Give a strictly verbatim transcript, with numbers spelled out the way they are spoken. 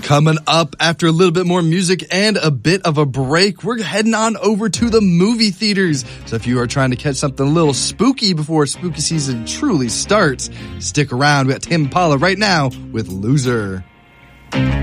Coming up after a little bit more music and a bit of a break, we're heading on over to the movie theaters. So if you are trying to catch something a little spooky before spooky season truly starts, stick around. We got Tame Impala right now with Loser.